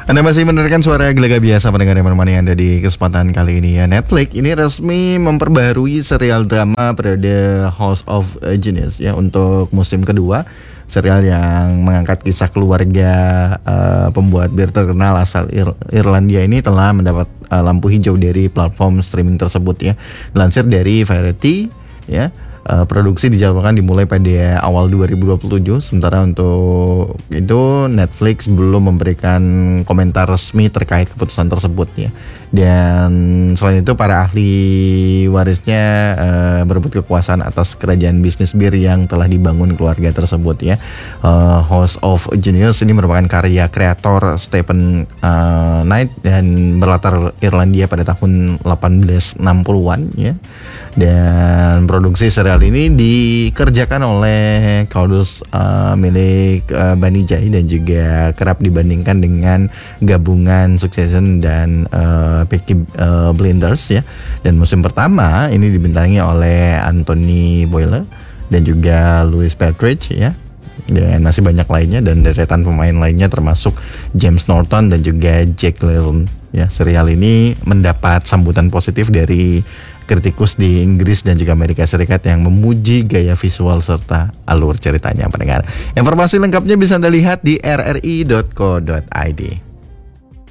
Anda masih mendengarkan suara Gelaga Biasa pendengar yang menemani Anda di kesempatan kali ini ya. Netflix ini resmi memperbaharui serial drama periode House of Genius ya untuk musim kedua. Serial yang mengangkat kisah keluarga pembuat bir terkenal asal Irlandia ini telah mendapat lampu hijau dari platform streaming tersebut ya. Dilansir dari Variety ya. Produksi dijadwalkan dimulai pada awal 2027. Sementara untuk itu Netflix belum memberikan komentar resmi terkait keputusan tersebut ya. Dan selain itu para ahli warisnya berebut kekuasaan atas kerajaan bisnis bir yang telah dibangun keluarga tersebut ya. House of Genius ini merupakan karya kreator Stephen Knight dan berlatar Irlandia pada tahun 1860-an ya. Dan produksi serial ini dikerjakan oleh Claudius milik Banijay dan juga kerap dibandingkan dengan gabungan Succession dan Peaky Blinders ya. Dan musim pertama ini dibintangi oleh Anthony Boyle dan juga Louis Partridge ya. Dan masih banyak lainnya dan deretan pemain lainnya termasuk James Norton dan juga Jack Gleeson ya. Serial ini mendapat sambutan positif dari kritikus di Inggris dan juga Amerika Serikat yang memuji gaya visual serta alur ceritanya pendengar. Informasi lengkapnya bisa Anda lihat di rri.co.id.